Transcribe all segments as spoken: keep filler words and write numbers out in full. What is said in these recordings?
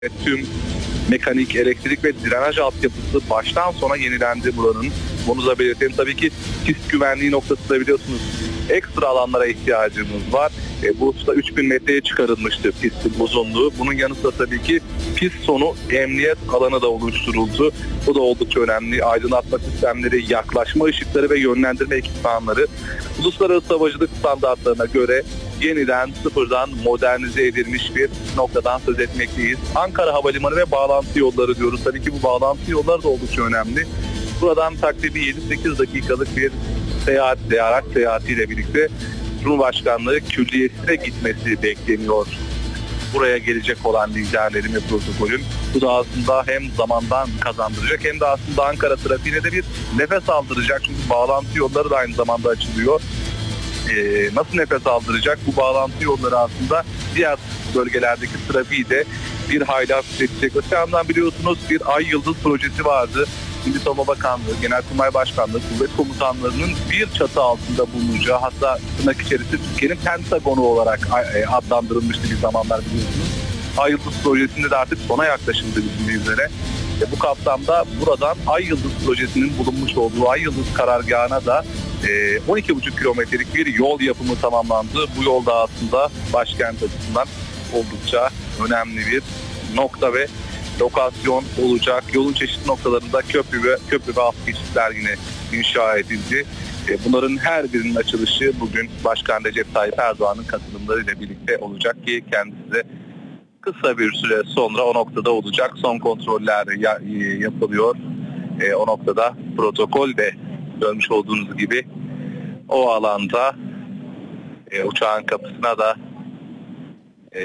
tüm mekanik, elektrik ve drenaj altyapısı baştan sona yenilendi buranın. Bunu da belirtelim. Tabii ki pist güvenliği noktasında biliyorsunuz ekstra alanlara ihtiyacımız var. E, bu hususta üç bin metreye çıkarılmıştı pistin uzunluğu. Bunun yanı sıra tabii ki pist sonu emniyet alanı da oluşturuldu. Bu da oldukça önemli. Aydınlatma sistemleri, yaklaşma ışıkları ve yönlendirme ekipmanları uluslararası havacılık standartlarına göre yeniden sıfırdan modernize edilmiş bir noktadan söz etmekteyiz. Ankara Havalimanı ve bağlantı yolları diyoruz. Tabii ki bu bağlantı yolları da oldukça önemli. Buradan takribi yedi sekiz dakikalık bir seyahat, ziyaret seyahatiyle birlikte Cumhurbaşkanlığı Külliyesi'ne gitmesi bekleniyor. Buraya gelecek olan liderlerin ve protokolün. Bu da aslında hem zamandan kazandıracak hem de aslında Ankara trafiğine de bir nefes aldıracak. Çünkü bağlantı yolları da aynı zamanda açılıyor. Ee, nasıl nefes aldıracak? Bu bağlantı yolları aslında diğer bölgelerdeki trafiği de bir hayli hafifletecek. Öte yandan biliyorsunuz bir Ay Yıldız projesi vardı. Milli Savunma Bakanlığı, Genelkurmay Başkanlığı, Kuvvet Komutanları'nın bir çatı altında bulunacağı, hatta tırnak içerisinde Türkiye'nin Pentagonu olarak adlandırılmıştı bir zamanlar biliyorsunuz. Ay Yıldız projesinde de artık sona yaklaşıldı bizim üzere. E bu kapsamda buradan Ay Yıldız projesinin bulunmuş olduğu Ay Yıldız karargahına da on iki buçuk kilometrelik bir yol yapımı tamamlandı. Bu yolda aslında başkent açısından oldukça önemli bir nokta ve lokasyon olacak. Yolun çeşitli noktalarında köprü ve köprü ve alt geçitler yine inşa edildi. Bunların her birinin açılışı bugün Başkan Recep Tayyip Erdoğan'ın katılımlarıyla birlikte olacak ki kendisi de kısa bir süre sonra o noktada olacak. Son kontroller yapılıyor. O noktada protokol de görmüş olduğunuz gibi o alanda e, uçağın kapısına da e,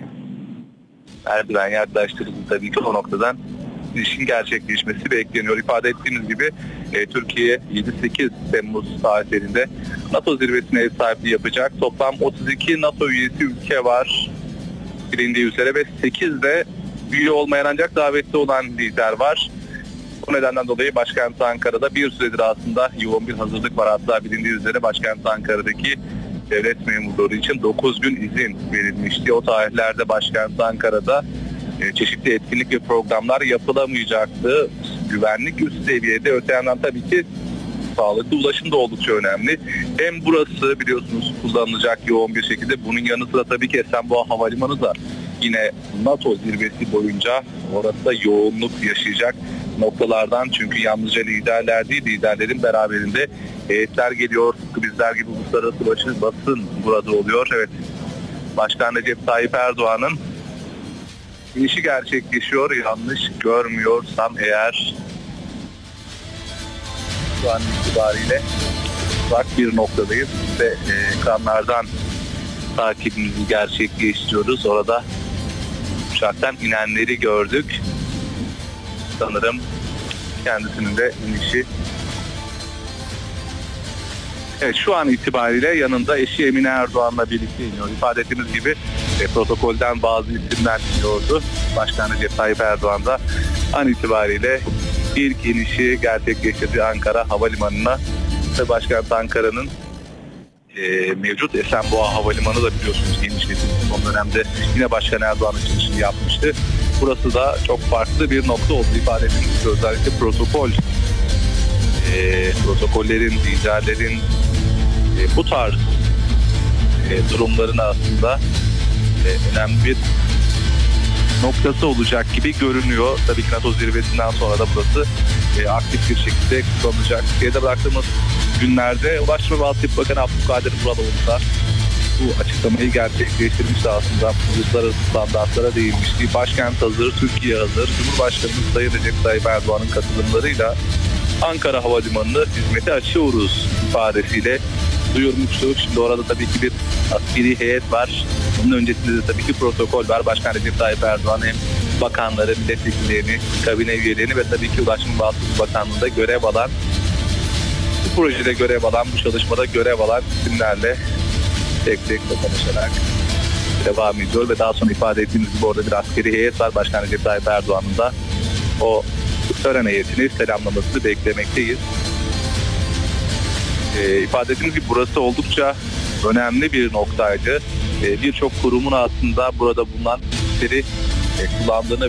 merdiven yaklaştırıldı. Tabii ki o noktadan işin gerçekleşmesi bekleniyor. İfade ettiğimiz gibi e, Türkiye yedi sekiz Temmuz tarihlerinde NATO zirvesine ev sahipliği yapacak. Toplam otuz iki NATO üyesi ülke var bilindiği üzere ve sekiz de üye olmayan ancak davetli olan lider var. Bu nedenden dolayı başkent Ankara'da bir süredir aslında yoğun bir hazırlık var. Hatta bilindiği üzere başkent Ankara'daki devlet memurları için dokuz gün izin verilmişti. O tarihlerde başkent Ankara'da e, çeşitli etkinlik ve programlar yapılamayacaktı. Güvenlik üst seviyede. Öte yandan tabii ki sağlıklı ulaşım da oldukça önemli. Hem burası biliyorsunuz kullanılacak yoğun bir şekilde. Bunun yanı sıra tabii ki Esenboğa Havalimanı da yine NATO zirvesi boyunca orası da yoğunluk yaşayacak noktalardan. Çünkü yalnızca liderler değil, liderlerin beraberinde heyetler geliyor. Tıpkı bizler gibi uluslararası başı basın burada oluyor. Evet, Başkan Recep Tayyip Erdoğan'ın inişi gerçekleşiyor. Yanlış görmüyorsam eğer şu an itibariyle uzak bir noktadayız ve e, ekranlardan takibimizi gerçekleştiriyoruz. Orada uçaktan inenleri gördük. Sanırım kendisinin de inişi. Evet, şu an itibariyle yanında eşi Emine Erdoğan'la birlikte iniyor. İfade ettiğimiz gibi e, protokolden bazı isimler iniyordu. Başkan Recep Tayyip Erdoğan da an itibariyle ilk inişi gerçekleştirdi Ankara Havalimanı'na. Ve başkent Ankara'nın e, mevcut Esenboğa Havalimanı da biliyorsunuz genişletildi. Son dönemde yine Başkan Erdoğan açılışını yapmıştı. Burası da çok farklı bir nokta oldu. İfade edilmiş özellikle protokol e, protokollerin, liderlerin e, bu tarz e, durumların aslında e, önemli bir noktası olacak gibi görünüyor. Tabii ki NATO zirvesinden sonra da burası e, aktif bir şekilde kullanılacak. Geride bıraktığımız günlerde Ulaştırma ve Altyapı Bakanı Abdülkadir Buralıoğlu da bu açıklamayı gerçekleştirmişti aslında. Uluslararası standartlara değinmişti. Başkent hazır, Türkiye hazır. Cumhurbaşkanımız Sayın Recep Tayyip Erdoğan'ın katılımlarıyla Ankara Havalimanı'nı hizmete açıyoruz ifadesiyle duyurmuştuk. Şimdi orada tabii ki bir askeri heyet var. Bunun öncesinde de tabii ki protokol var. Başkan Recep Tayyip Erdoğan hem bakanları, milletvekillerini, kabine üyelerini ve tabii ki Ulaştırma ve Altyapı Bakanlığı'nda görev alan, bu projede görev alan, bu çalışmada görev alan isimlerle tek tek konuşarak devam ediyor ve daha sonra ifade ettiğimiz gibi orada bir askeri heyet var. Başkan Recep Tayyip Erdoğan'ın da o tören heyetini selamlamasını beklemekteyiz. E, ifade ettiğimiz gibi burası oldukça önemli bir noktaydı. E, Birçok kurumun aslında burada bulunan işleri e, kullandığını